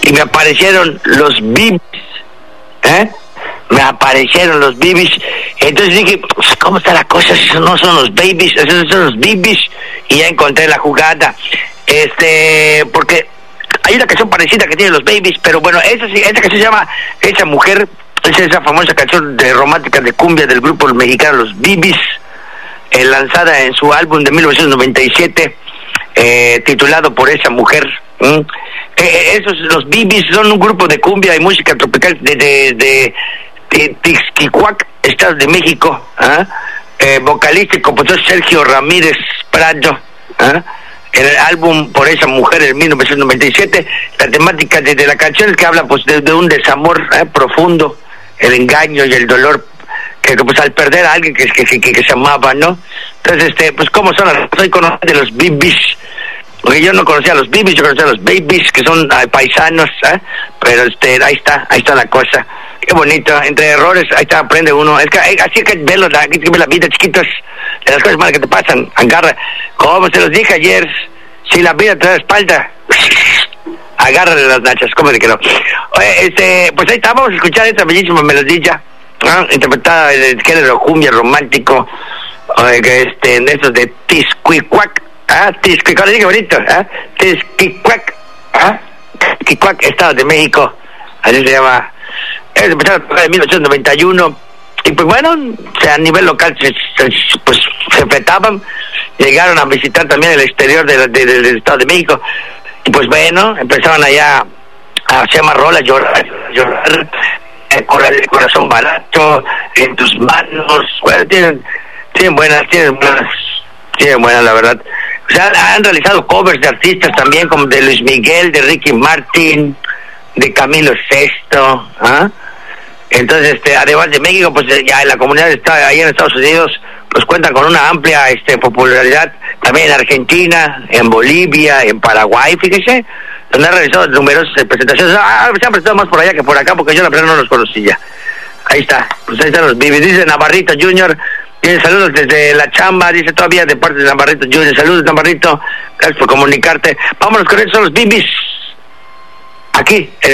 y me aparecieron los Bibis, me aparecieron los Bibis. Entonces dije, pues, ¿cómo está la cosa? Esos no son los Babies, esos son los Bibis. Y ya encontré la jugada. Porque hay una canción parecida que tiene los Babies, pero bueno, esta canción se llama Esa Mujer. Es esa famosa canción romántica de cumbia del grupo mexicano Los Bibis, lanzada en su álbum de 1997, titulado Por Esa Mujer. Los Bibis son un grupo de cumbia y música tropical de Tixquihuac, Estado de México. Vocalista y compositor Sergio Ramírez Prado. En el álbum Por Esa Mujer en 1997, la temática de la canción es que habla pues de un desamor profundo, el engaño y el dolor que pues al perder a alguien que se amaba, ¿no? Entonces, pues ¿cómo son? Soy conocido de los Bibis, porque yo no conocía a los Bibis, yo conocía a los Babies, que son paisanos, pero ahí está la cosa. Qué bonito, entre errores, ahí está, aprende uno. Es que así hay que verlo, hay que ver la vida, chiquitos, de las cosas malas que te pasan. Agarra, como se los dije ayer, si la vida te da la espalda, agárrale las nachas, ¿cómo de que no? Oye, pues ahí está, vamos a escuchar esta bellísima melodía, interpretada del género cumbia romántico, de estos de Tixquihuac, Tixquihuac, dije bonito, Tixquihuac, Tixquihuac, Estado de México, así se llama. Empezaron a tocar en 1991 y pues bueno, a nivel local pues se enfrentaban, llegaron a visitar también el exterior del Estado de México y pues bueno, empezaban allá a hacer más rolas, llorar, el corazón barato, en tus manos. Bueno, tienen buenas la verdad. O sea, han realizado covers de artistas también como de Luis Miguel, de Ricky Martin, de Camilo Sesto. Entonces, además de México, pues ya la comunidad está ahí en Estados Unidos, pues cuentan con una amplia popularidad también en Argentina, en Bolivia, en Paraguay, fíjese, donde han realizado numerosas presentaciones. Se han presentado más por allá que por acá, porque yo la verdad no los conocía. Ahí está, pues ahí están los Bibis. Dice Navarrito Junior, dice saludos desde la chamba, dice todavía de parte de Navarrito Junior. Saludos, Navarrito, gracias por comunicarte. Vámonos con eso, son los Bibis. Aquí.